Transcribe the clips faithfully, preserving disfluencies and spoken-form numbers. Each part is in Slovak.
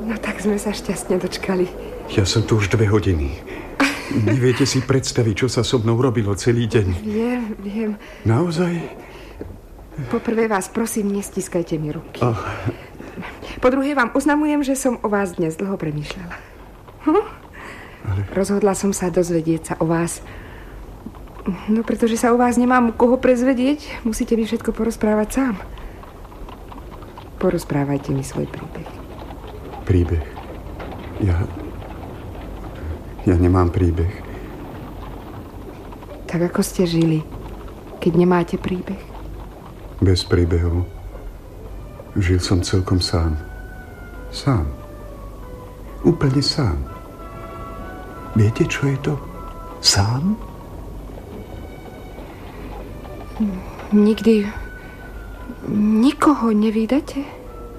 No tak sme sa šťastne dočkali. Ja som tu už dve hodiny. Neviete si predstaviť, čo sa so mnou robilo celý deň. Viem, viem. Naozaj? Poprvé vás prosím, nestiskajte mi ruky. Oh. Po druhé vám oznamujem, že som o vás dnes dlho premýšľala. Hm? Ale... Rozhodla som sa dozvedieť sa o vás. No pretože sa o vás nemám koho prezvedieť, musíte mi všetko porozprávať sám. Porozprávajte mi svoj príbeh. Príbeh? Ja... Ja nemám príbeh. Tak ako ste žili, keď nemáte príbeh? Bez príbehov. Žil som celkom sám. Sám. Úplne sám. Viete, čo je to? Sám? Nikdy nikoho nevídate?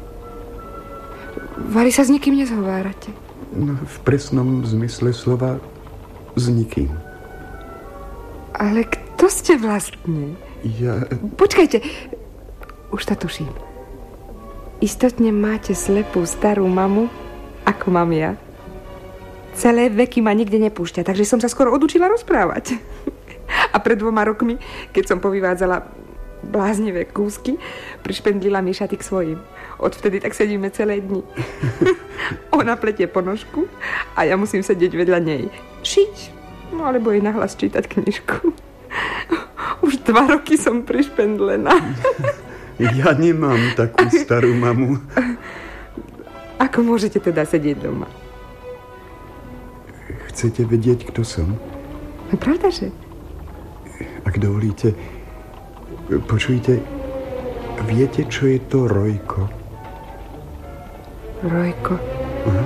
Vari sa s nikým nezhovárate? No, v presnom zmysle slova s nikým. Ale kto ste vlastne? Ja... Počkajte, už to tuším. Istotne máte slepú starú mamu, ako mám ja. Celé veky ma nikde nepúšťa, takže som sa skoro odučila rozprávať. A pred dvoma rokmi, keď som povyvádzala bláznivé kúsky, prišpendlila mi šaty k svojim. Odvtedy tak sedíme celé dni. Ona pletie ponožku a ja musím sedieť vedľa nej. Šiť, no alebo jej nahlas čítať knižku. Už dva roky som prišpendlená. Ja nemám takú starú mamu. Ako môžete teda sedieť doma? Chcete vedieť, kto som? No pravda, že? Ak dovolíte, počujte, viete, čo je to Rojko? Rojko? Aha.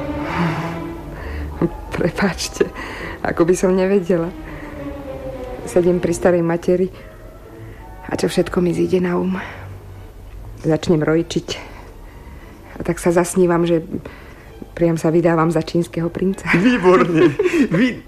Prepáčte, ako by som nevedela. Sedím pri starej materi a čo všetko mi zíde na um. Začnem rojčiť. A tak sa zasnívam, že priam sa vydávam za čínskeho princa. Výborne. Vy...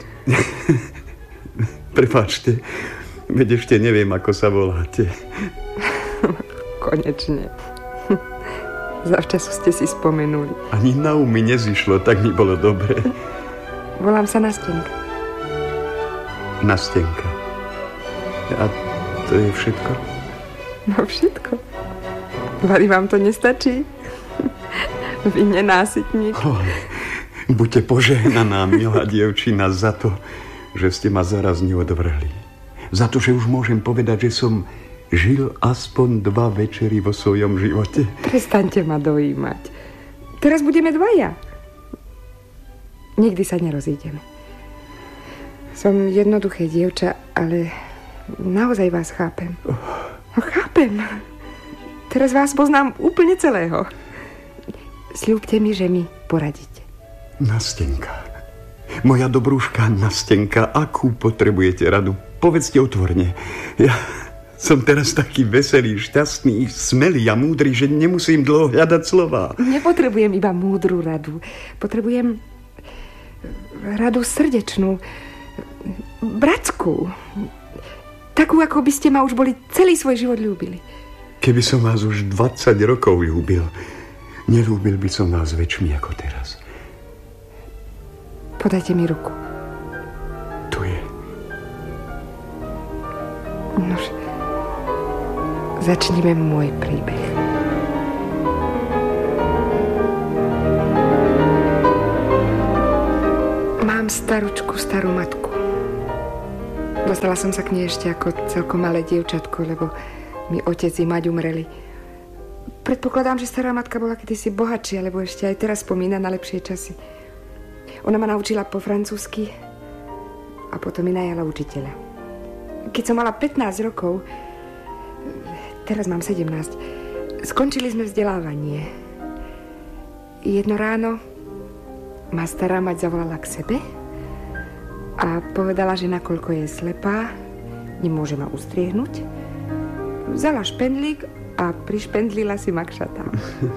Prepáčte, veď ešte neviem, ako sa voláte. Konečne. Zavčasu ste si spomenuli. Ani na um mi nezišlo, tak mi bolo dobre. Volám sa Nastenka. Nastenka. A to je všetko? No všetko. Vari vám to nestačí? Vy nenásytník. Oh, buďte požehnaná, milá dievčina, za to, že ste ma zaraz neodvrhli. Za to, že už môžem povedať, že som žil aspoň dva večery vo svojom živote. Prestaňte ma dojímať. Teraz budeme dvaja. Nikdy sa nerozídeme. Som jednoduché dievča, ale naozaj vás chápem. No, chápem. Teraz vás poznám úplne celého. Sľúbte mi, že mi poradíte. Nastenka. Moja dobrúška Nastenka, akú potrebujete radu? Povedzte otvorne. Ja som teraz taký veselý, šťastný, smelý a múdry, že nemusím dlho hľadať slova. Nepotrebujem iba múdru radu. Potrebujem radu srdečnú, bratskú. Takú, ako by ste ma už boli celý svoj život ľúbili. Keby som vás už dvadsať rokov ľúbil, nelúbil by som vás väčšmi ako teraz. Podajte mi ruku. Tu je. Nož, začnime môj príbeh. Mám staručku, starú matku. Dostala som sa k nej ešte ako celkom malé dievčatko, lebo mi otec i mať umreli. Predpokladám, že stará matka bola kedysi bohatšia, lebo ešte aj teraz spomína na lepšie časy. Ona ma naučila po francúzsky a potom mi najala učiteľa. Keď som mala pätnásť rokov, teraz mám sedemnásť, skončili sme vzdelávanie. Jedno ráno ma stará mať zavolala k sebe a povedala, že nakoľko je slepá, nemôže ma ustriehnúť. Vzala špendlík a prišpendlila si ma k šatám.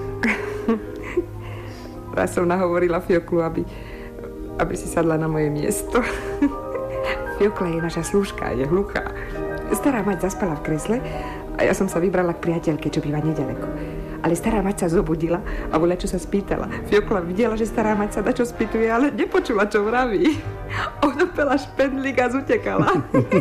Raz som nahovorila Fioklu, aby, aby si sadla na moje miesto. Fiokla je naša slúžka, je hluchá. Stará mať zaspala v kresle a ja som sa vybrala k priateľke, čo býva nedaleko. ale stará mať sa zobudila a voľa čo sa spýtala. Fiokla videla, že stará mať sa dačo spýtuje, ale nepočula, čo vraví. Odopela špendlík a zutekala.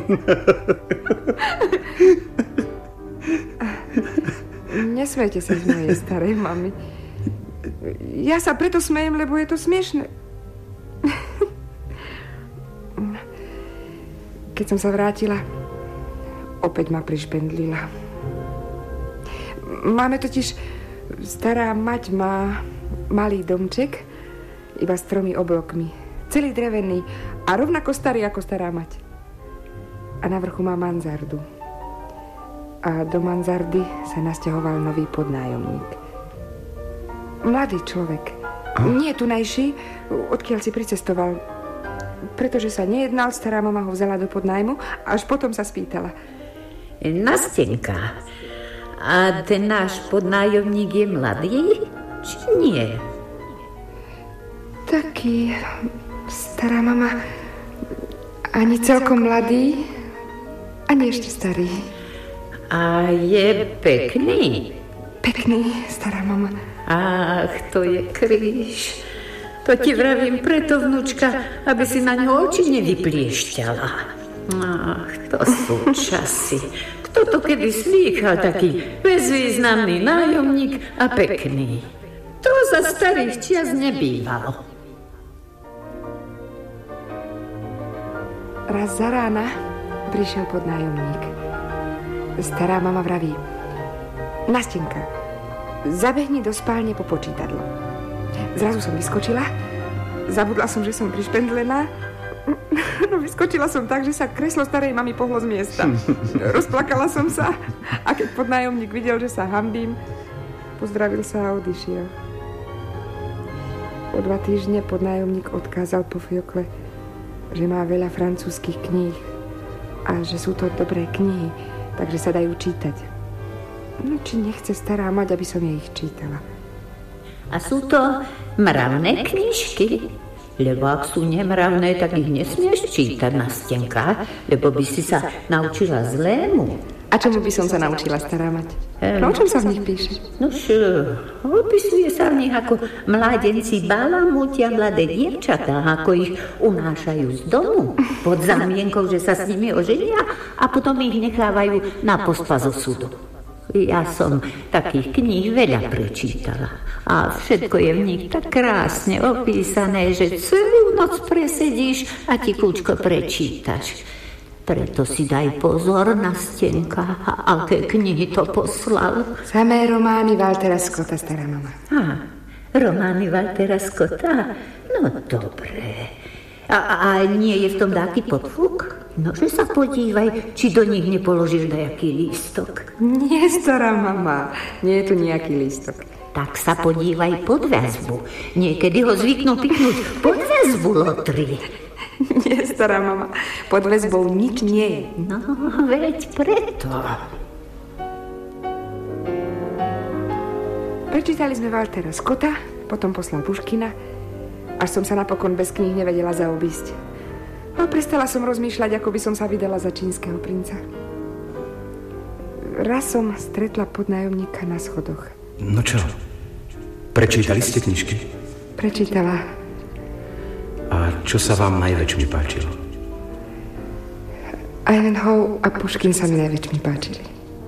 Nesmejte sa z mojej starej mamy. Ja sa preto smejem, lebo je to smiešne. Keď som sa vrátila, opäť ma prišpendlila. Máme totiž... Stará mať má malý domček, iba s tromi oblokmi. Celý drevený a rovnako starý ako stará mať. A na vrchu má manzardu. A do manzardy sa nasťahoval nový podnájomník. Mladý človek. Nie tunajší, odkiaľ si pricestoval. Pretože sa nejednal, stará mama ho vzala do podnájmu, až potom sa spýtala. Nastenka, a ten náš podnájomník je mladý, či nie? Taký, stará mama, ani celkom mladý, ani ešte starý. A je pekný? Pekný, stará mama. Ach, to je kríž. To ti vravím preto, vnúčka, aby si na ňo oči nevypliešťala. Ach, to sú časy. Kto to kedy slýchal, taký bezvýznamný nájomník a pekný. To za starých čias nebývalo. Raz za rána prišiel podnájomník. Stará mama vraví: Nastenka, zabehni do spálne po počítadlo. Zrazu som vyskočila, zabudla som, že som prišpendlená. No, vyskočila som tak, že sa kreslo starej mamy pohlo z miesta. Rozplakala som sa a keď podnájomník videl, že sa hanbím, pozdravil sa a odišiel. O dva týždne podnájomník odkázal po Fiokle, že má veľa francúzskych kníh a že sú to dobré knihy, takže sa dajú čítať. No, či nechce stará mať, aby som jej ich čítala. A sú to mravné knižky? Lebo ak sú nemravné, tak ich nesmieš čítať, Nastenka, lebo by si sa naučila zlému. A čomu by som sa naučila, stará mať? No, o čom sa v nich píše? Nož, opisuje sa v nich, ako mládenci balamútia mladé dievčatá, ako ich unášajú z domu, pod zámienkou, že sa s nimi oženia a potom ich nechávajú na pospas osudu. Ja som takých kníh veľa prečítala a všetko je v nich tak krásne opísané, že celú noc presedíš a ti kúčko prečítaš. Preto si daj pozor, Nastenka, aké knihy to poslal. Samé romány Waltera Scotta, stará mama. Á, romány Waltera Scotta? No dobre. A, a nie je v tom dáky podfúk? Nože sa podívaj, či do nich nepoložíš dajaký lístok. Nie, stará mama, nie je tu nejaký lístok. Tak sa podívaj pod väzbu. Niekedy ho zvyknú pichnúť pod väzbu lotry. Nie, stará mama, pod väzbou nič nie je. No, veď preto. Prečítali sme Waltera Scotta, potom poslal Puškina, až som sa napokon bez kníh nevedela zaobísť. A prestala som rozmýšľať, ako by som sa vydala za čínskeho princa. Raz som stretla podnájomníka na schodoch. No čo? Prečítali ste knižky? Prečítala. A čo sa vám najväčšmi páčilo? Ivanhoe a Puškin sa mi najväčšmi páčili.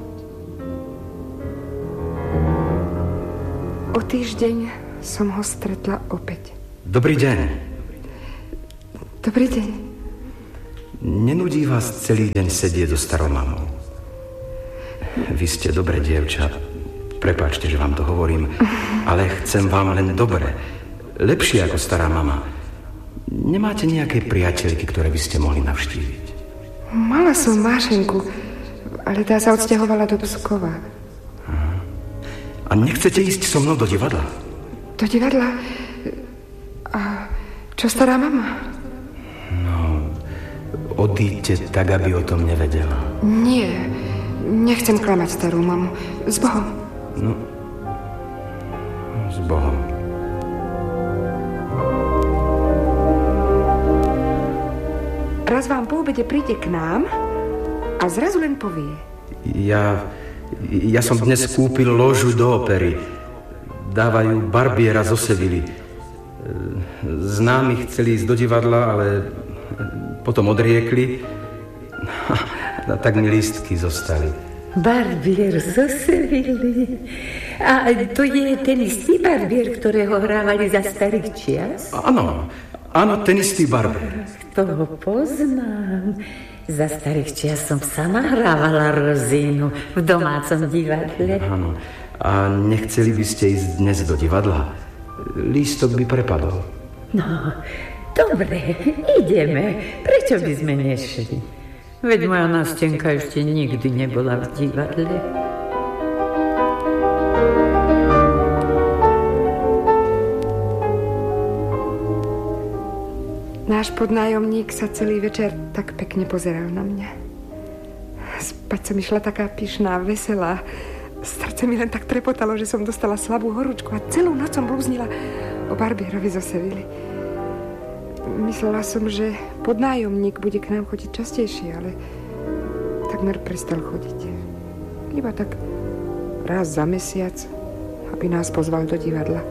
O týždeň som ho stretla opäť. Dobrý deň. Dobrý deň. Nenudí vás celý deň sedieť so starou mamou? Vy ste dobré dievča. Prepáčte, že vám to hovorím, ale chcem vám len dobre. Lepšie ako stará mama. Nemáte nejaké priateľky, ktoré by ste mohli navštíviť? Mala som Mášenku, ale tá sa odsťahovala do Pskova. A nechcete ísť so mnou do divadla? Do divadla? A čo stará mama? Odíďte tak, aby o tom nevedela. Nie, nechcem klamať starú mamu. S Bohom. No, s Bohom. Raz vám po obede príde k nám a zrazu len povie. Ja Ja som dnes kúpil ložu do opery. Dávajú Barbiera zo Sevilly. Známi chceli ísť do divadla, ale potom odriekli. A tak mi lístky zostali. Barbier zo Sevilly. A to je ten istý Barbier, ktorého hrávali za starých čias? Áno, áno, ten istý Barbier. To ho poznám. Za starých čias som sama hrávala Rozínu v domácom divadle. Áno. A nechceli by ste ísť dnes do divadla? Lístok by prepadol. No, dobre, ideme. Prečo by sme nešli? Veď moja Nastenka ešte nikdy nebola v divadle. Náš podnájomník sa celý večer tak pekne pozeral na mňa. Spať som išla taká pyšná, veselá. Srdce mi len tak trepotalo, že som dostala slabú horúčku a celú noc som blúznila o Barbierovi zo Sevilly. Myslela som, že podnájomník bude k nám chodiť častejšie, ale takmer prestal chodiť. Iba tak raz za mesiac, aby nás pozval do divadla.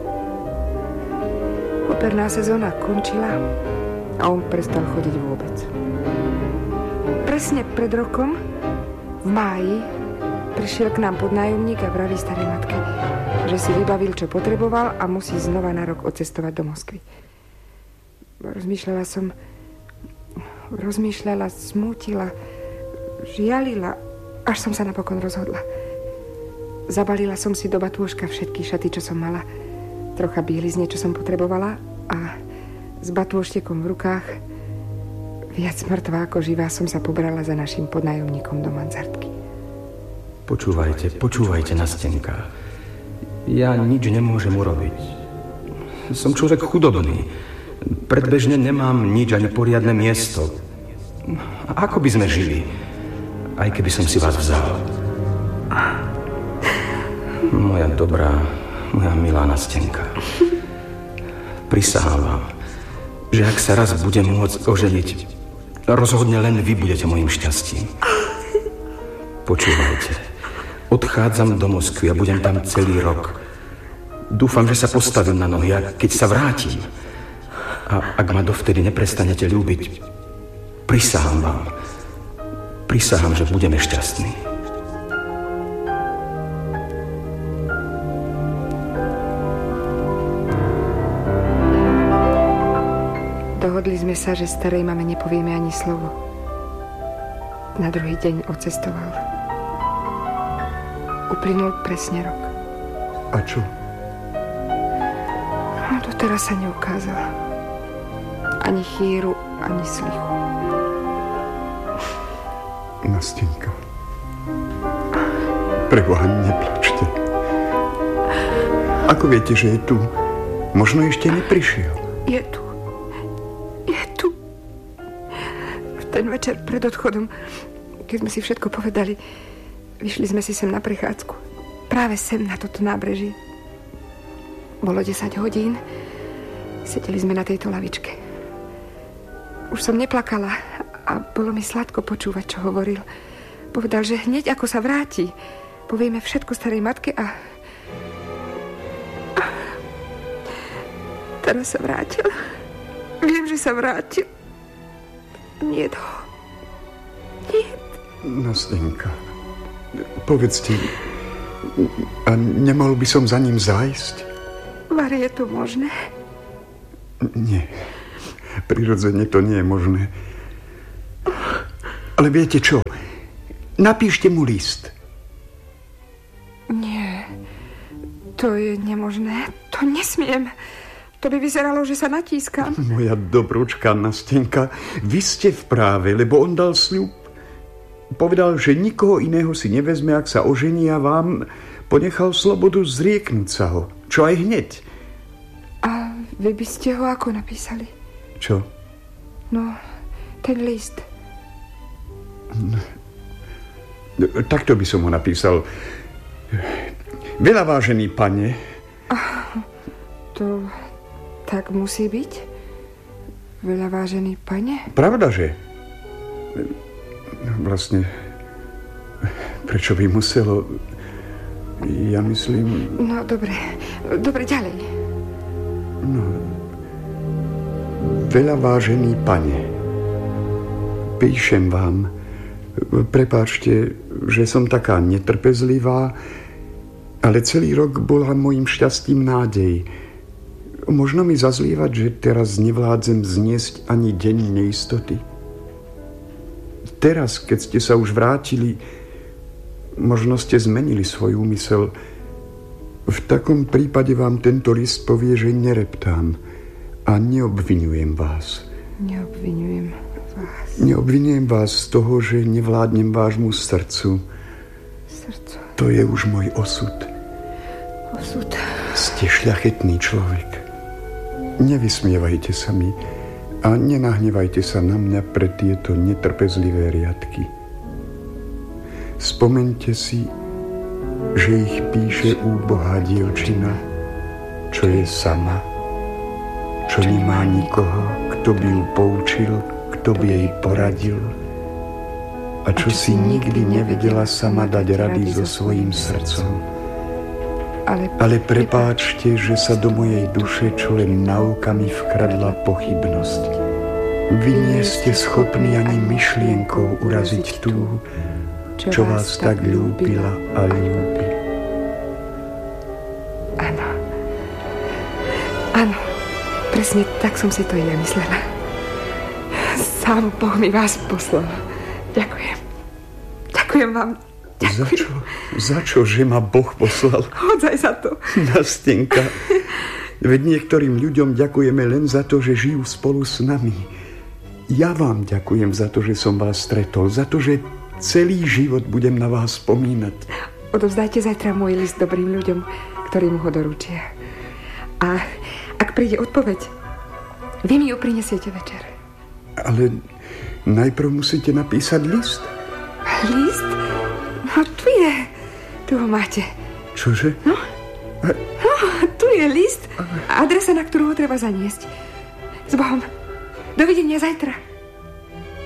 Operná sezóna končila a on prestal chodiť vôbec. Presne pred rokom, v máji, prišiel k nám podnájomník a vraví starej matke, že si vybavil, čo potreboval a musí znova na rok odcestovať do Moskvy. Rozmýšľala som, rozmýšľala, smútila, žialila, až som sa napokon rozhodla. Zabalila som si do batôžka všetky šaty, čo som mala, trocha bielizne, čo som potrebovala a s batôštekom v rukách, viac mŕtvá ako živá, som sa pobrala za našim podnájomníkom do mansardky. Počúvajte, počúvajte, Nastenka. Ja nič nemôžem urobiť. Som človek chudobný. Predbežne nemám nič, ani poriadne miesto. Ako by sme žili, aj keby som si vás vzal? Moja dobrá, moja milá Nastenka. Prisahám vám, že ak sa raz budem môcť oženiť, rozhodne len vy budete mojím šťastím. Počúvajte, odchádzam do Moskvy a budem tam celý rok. Dúfam, že sa postavím na nohy a keď sa vrátim, a ak ma dovtedy neprestanete ľúbiť, prisahám vám, prisahám, že budeme šťastní. Dohodli sme sa, že starej mame nepovieme ani slovo. Na druhý deň odcestoval. Uplynul presne rok. A čo? No, doteraz sa neukázala. Ani chýru, ani slichu. Nastenka. Preboha, neplačte. Ako viete, že je tu? Možno ešte neprišiel. Je tu. Je tu. V ten večer pred odchodom, keď sme si všetko povedali, vyšli sme si sem na prechádzku. Práve sem, na toto nábreží. Bolo desať hodín. Sedeli sme na tejto lavičke. Už som neplakala a bolo mi sladko počúvať, čo hovoril. Povedal, že hneď ako sa vráti, povieme všetko starej matke a... a... Teraz sa vrátil. Viem, že sa vrátil. Nie to. Nie. Nastenka, povedzte, a nemohol by som za ním zájsť? Vary, je to možné? Nie. Prirodzene to nie je možné. Ale viete čo? Napíšte mu list. Nie. To je nemožné. To nesmiem. To by vyzeralo, že sa natískam. Moja dobrúčka Nastenka, vy ste v práve, lebo on dal sľub. Povedal, že nikoho iného si nevezme, ak sa ožení a vám ponechal slobodu zrieknúť sa ho. Čo aj hneď. A vy by ste ho ako napísali? Čo? No, ten list. Takto by som ho napísal. Veľa vážený pane. To tak musí byť? Veľa vážený pane? Pravda, že? Vlastne Prečo by muselo... Ja myslím... No, dobre. Dobre, ďalej. No... Veľa vážený pane, píšem vám, prepáčte, že som taká netrpezlivá, ale celý rok bola mojím šťastím nádej. Možno mi zazlievať, že teraz nevládzem zniesť ani deň neistoty. Teraz, keď ste sa už vrátili, možno ste zmenili svoj úmysel. V takom prípade vám tento list povie, že nereptám a neobviňujem vás. Neobviňujem vás. Neobviňujem vás z toho, že nevládnem vášmu srdcu. Srdcu. To je už môj osud. Osud. Ste šľachetný človek. Nevysmievajte sa mi a nenahnevajte sa na mňa pre tieto netrpezlivé riadky. Spomeňte si, že ich píše úbohá dievčina, čo je sama, čo nemá nikoho, kto by ju poučil, kto by jej poradil a čo si nikdy nevedela sama dať rady so svojím srdcom. Ale, Ale prepáčte, že sa do mojej duše čo len náukami vkradla pochybnosť. Vy nie ste schopní ani myšlienkou uraziť tú, čo vás tak ľúbila a ľúbi. Áno. Áno. Presne tak som si to i ja myslela. Sám Boh mi vás poslal. Ďakujem. Ďakujem vám. Ďakujem. Za čo? Za čo, že ma Boh poslal? Hodzaj za to. Nastenka. Veď niektorým ľuďom ďakujeme len za to, že žijú spolu s nami. Ja vám ďakujem za to, že som vás stretol. Za to, že celý život budem na vás spomínať. Odovzdajte zajtra môj list dobrým ľuďom, ktorí mu ho doručia. A ak príde odpoveď, vy mi ju prinesiete večer. Ale najprv musíte napísať list. List? No, tu je. Tu ho máte. Čože? No, no tu je list. Adresa, na ktorú ho treba zaniesť. S Bohom. Dovidenia zajtra.